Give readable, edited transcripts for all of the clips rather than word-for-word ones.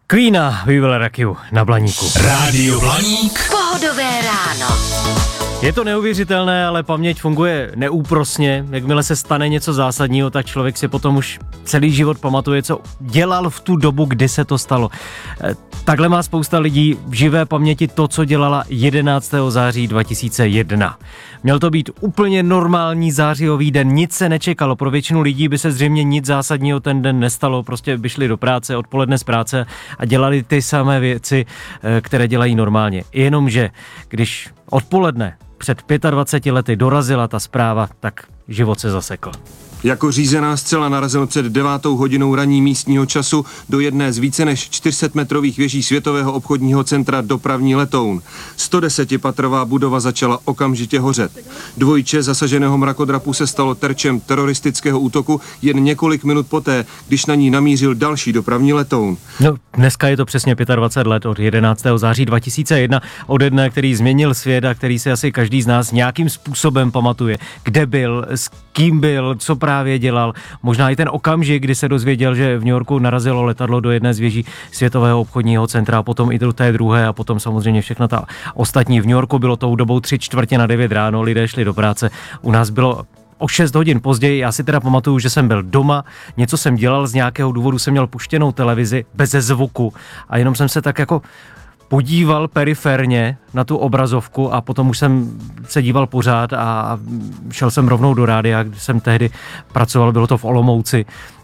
Queena, We Will Rock You na Blaníku. Rádio Blaník. Pohodové ráno. Je to neuvěřitelné, ale paměť funguje neúprosně. Jakmile se stane něco zásadního, tak člověk si potom už celý život pamatuje, co dělal v tu dobu, kdy se to stalo. Takhle má spousta lidí v živé paměti to, co dělala 11. září 2001. Měl to být úplně normální zářijový den, nic se nečekalo. Pro většinu lidí by se zřejmě nic zásadního ten den nestalo, prostě by šli do práce, odpoledne z práce a dělali ty samé věci, které dělají normálně. Jenomže, když odpoledne před 25 lety dorazila ta zpráva, tak život se zasekl. Jako řízená střela narazil před 9 hodinou ranní místního času do jedné z více než 400-metrových věží Světového obchodního centra dopravní letoun. 110patrová budova začala okamžitě hořet. Dvojče zasaženého mrakodrapu se stalo terčem teroristického útoku jen několik minut poté, když na ní namířil další dopravní letoun. No, dneska je to přesně 25 let od 11. září 2001, od dne, který změnil svět a který si asi každý z nás nějakým způsobem pamatuje. Kde byl, s kým byl, co právě dělal. Možná i ten okamžik, kdy se dozvěděl, že v New Yorku narazilo letadlo do jedné z věží Světového obchodního centra, a potom i do té druhé a potom samozřejmě všechna ta ostatní. V New Yorku bylo tou dobou 8:45 ráno, lidé šli do práce. U nás bylo o 6 hodin později. Já si teda pamatuju, že jsem byl doma, něco jsem dělal, z nějakého důvodu jsem měl puštěnou televizi bez zvuku a jenom jsem se tak jako podíval periferně na tu obrazovku a potom už jsem se díval pořád a šel jsem rovnou do rádia, kde jsem tehdy pracoval, bylo to v Olomouci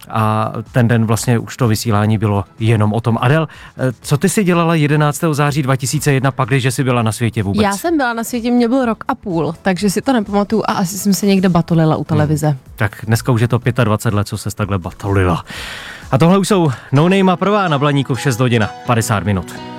a ten den vlastně už to vysílání bylo jenom o tom. Adel, co ty si dělala 11. září 2001 pak, když jsi byla na světě vůbec? Já jsem byla na světě, mě byl rok a půl, takže si to nepamatuju a asi jsem se někde batolila u televize. Tak dneska už je to 25 let, co ses takhle batolila. A tohle už jsou No Name a Prvá na Blaníku v 6 hodin 50 minut.